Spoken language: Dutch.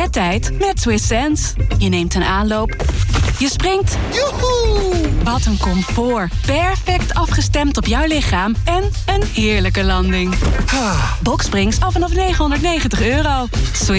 Bedtijd met Swiss Sense. Je neemt een aanloop. Je springt. Joehoe! Wat een comfort. Perfect afgestemd op jouw lichaam en een heerlijke landing. Boxsprings af vanaf €990. Swiss